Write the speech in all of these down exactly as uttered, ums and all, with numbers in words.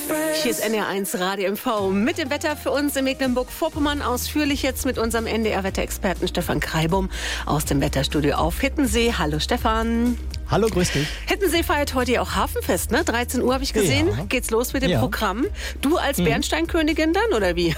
Hier ist N D R eins Radio M V mit dem Wetter für uns in Mecklenburg-Vorpommern. Ausführlich jetzt mit unserem N D R-Wetterexperten Stefan Kreibum aus dem Wetterstudio auf Hittensee. Hallo Stefan. Hallo, grüß dich. Hittensee feiert heute ja auch Hafenfest, ne? dreizehn Uhr habe ich gesehen. Ja. Geht's los mit dem ja. Programm. Du als mhm. Bernsteinkönigin dann, oder wie?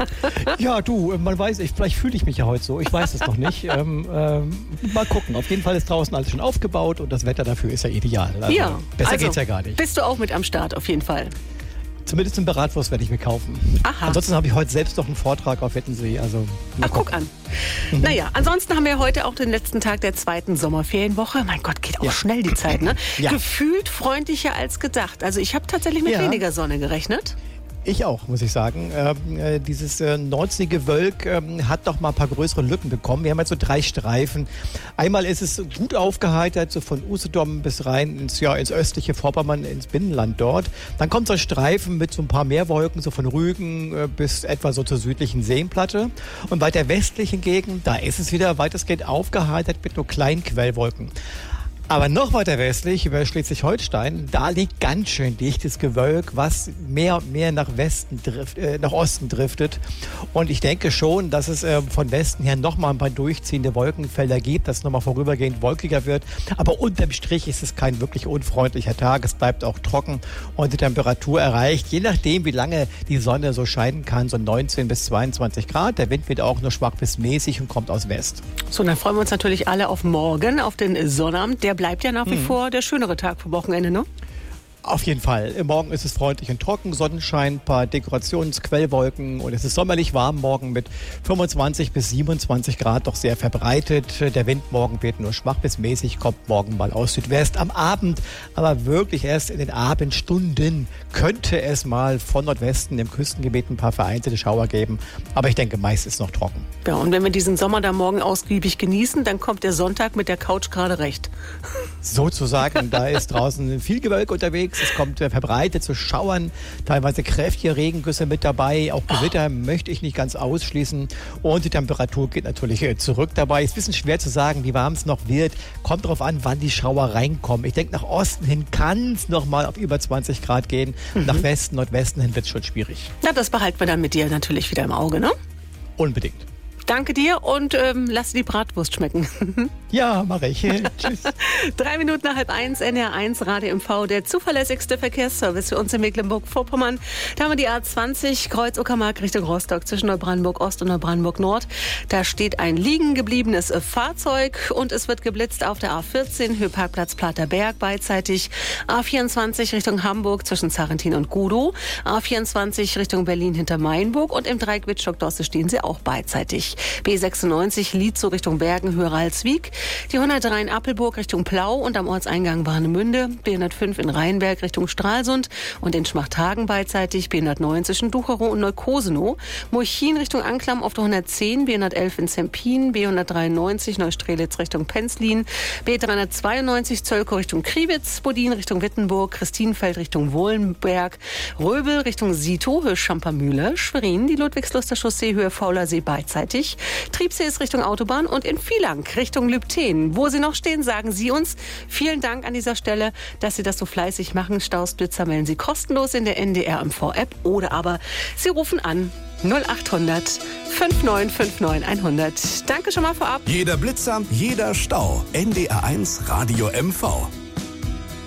Ja, du, man weiß, ich, vielleicht fühle ich mich ja heute so. Ich weiß es noch nicht. ähm, ähm, mal gucken. Auf jeden Fall ist draußen alles schon aufgebaut und das Wetter dafür ist ja ideal. Also, ja. Besser also, geht's ja gar nicht. Bist du auch mit am Start, auf jeden Fall. Zumindest eine Bratwurst werde ich mir kaufen. Aha. Ansonsten habe ich heute selbst noch einen Vortrag auf Hittensee. Also, Ach, guck an. Mhm. Naja, ansonsten haben wir heute auch den letzten Tag der zweiten Sommerferienwoche. Mein Gott, geht auch ja. schnell die Zeit, ne? Ja. Gefühlt freundlicher als gedacht. Also ich habe tatsächlich mit ja. weniger Sonne gerechnet. Ich auch, muss ich sagen. Ähm, äh, dieses äh, Nordseegewölk ähm, hat doch mal ein paar größere Lücken bekommen. Wir haben jetzt so drei Streifen. Einmal ist es gut aufgeheitert, so von Usedom bis rein ins, ja, ins östliche Vorpommern, ins Binnenland dort. Dann kommt so ein Streifen mit so ein paar Meerwolken, so von Rügen äh, bis etwa so zur südlichen Seenplatte. Und weiter westlich hingegen, da ist es wieder weitestgehend aufgeheitert mit nur kleinen Quellwolken. Aber noch weiter westlich, über Schleswig-Holstein, da liegt ganz schön dichtes Gewölk, was mehr und mehr nach Westen drift, äh, nach Osten driftet. Und ich denke schon, dass es äh, von Westen her nochmal ein paar durchziehende Wolkenfelder gibt, dass es nochmal vorübergehend wolkiger wird. Aber unterm Strich ist es kein wirklich unfreundlicher Tag. Es bleibt auch trocken und die Temperatur erreicht, je nachdem, wie lange die Sonne so scheinen kann, so neunzehn bis zweiundzwanzig Grad. Der Wind wird auch nur schwach bis mäßig und kommt aus West. So, dann freuen wir uns natürlich alle auf morgen, auf den Sonnabend. Der bleibt ja nach wie mhm. vor der schönere Tag vom Wochenende, ne? Auf jeden Fall. Morgen ist es freundlich und trocken, Sonnenschein, ein paar Dekorationsquellwolken und es ist sommerlich warm morgen mit fünfundzwanzig bis siebenundzwanzig Grad, doch sehr verbreitet. Der Wind morgen wird nur schwach bis mäßig, kommt morgen mal aus Südwest. Am Abend, aber wirklich erst in den Abendstunden, könnte es mal von Nordwesten im Küstengebiet ein paar vereinzelte Schauer geben. Aber ich denke, meist ist noch trocken. Ja, und wenn wir diesen Sommer da morgen ausgiebig genießen, dann kommt der Sonntag mit der Couch gerade recht. Sozusagen, da ist draußen viel Gewölk unterwegs. Es kommt äh, verbreitet zu Schauern, teilweise kräftige Regengüsse mit dabei. Auch Gewitter oh. möchte ich nicht ganz ausschließen. Und die Temperatur geht natürlich äh, zurück dabei. Ist ein bisschen schwer zu sagen, wie warm es noch wird. Kommt darauf an, wann die Schauer reinkommen. Ich denke, nach Osten hin kann es noch mal auf über zwanzig Grad gehen. Mhm. Nach Westen, Nordwesten hin wird es schon schwierig. Na, das behalten wir dann mit dir natürlich wieder im Auge, ne? Unbedingt. Danke dir und ähm, lass die Bratwurst schmecken. Ja, mache ich. Tschüss. Drei Minuten nach halb eins, N D R eins Radio M V, der zuverlässigste Verkehrsservice für uns in Mecklenburg-Vorpommern. Da haben wir die A zwanzig, Kreuz Uckermark Richtung Rostock zwischen Neubrandenburg Ost und Neubrandenburg Nord. Da steht ein liegen gebliebenes Fahrzeug und es wird geblitzt auf der A vierzehn, Höheparkplatz Platerberg beidseitig. A vierundzwanzig Richtung Hamburg zwischen Zarentin und Gudow. A vierundzwanzig Richtung Berlin hinter Mainburg und im Dreieck Wittstock-Dosse stehen sie auch beidseitig. B sechsundneunzig Lietzow Richtung Bergen, Höhe-Ralswiek. Die hundertdrei in Appelburg Richtung Plau und am Ortseingang Warnemünde. B hundertfünf in Rheinberg Richtung Stralsund und in Schmachthagen beidseitig. B hundertneun zwischen Ducherow und Neukosenow. Murchin Richtung Anklam auf der hundertzehn. B hundertelf in Zempin. B hundertdreiundneunzig Neustrelitz Richtung Penzlin. B dreihundertzweiundneunzig Zölkow Richtung Kriwitz. Bodin Richtung Wittenburg. Christinfeld Richtung Wohlenberg. Röbel Richtung Sito, Höhe Schampermühle. Schwerin, die Ludwigsluster Chaussee, Höhe Faulersee beidseitig. Triebsee ist Richtung Autobahn und in Vielang Richtung Lübten. Wo Sie noch stehen, sagen Sie uns. Vielen Dank an dieser Stelle, dass Sie das so fleißig machen. Staus, Blitzer melden Sie kostenlos in der N D R M V-App oder aber Sie rufen an null acht hundert neunundfünfzig neunundfünfzig hundert. Danke schon mal vorab. Jeder Blitzer, jeder Stau. N D R eins Radio M V.